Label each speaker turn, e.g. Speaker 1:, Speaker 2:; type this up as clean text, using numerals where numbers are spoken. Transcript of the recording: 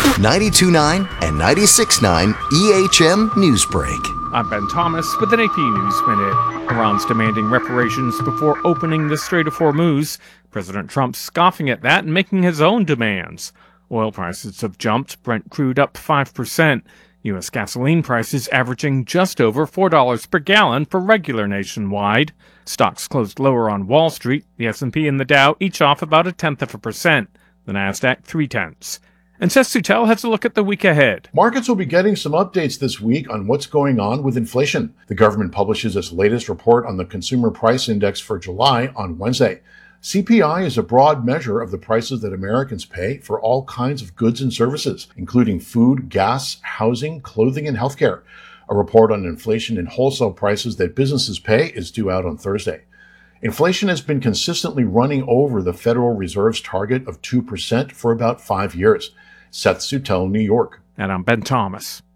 Speaker 1: 92.9 and 96.9 EHM Newsbreak.
Speaker 2: I'm Ben Thomas with an AP News Minute. Iran's demanding reparations before opening the Strait of Hormuz. President Trump scoffing at that and making his own demands. Oil prices have jumped, Brent crude up 5%. U.S. gasoline prices averaging just over $4 per gallon for regular nationwide. Stocks closed lower on Wall Street. The S&P and the Dow each off about 0.1%. The Nasdaq 0.3. And Seth Soutel has a look at the week ahead.
Speaker 3: Markets will be getting some updates this week on what's going on with inflation. The government publishes its latest report on the Consumer Price Index for July on Wednesday. CPI is a broad measure of the prices that Americans pay for all kinds of goods and services, including food, gas, housing, clothing, and healthcare. A report on inflation and wholesale prices that businesses pay is due out on Thursday. Inflation has been consistently running over the Federal Reserve's target of 2% for about 5 years. Seth Soutel, New York.
Speaker 2: And I'm Ben Thomas.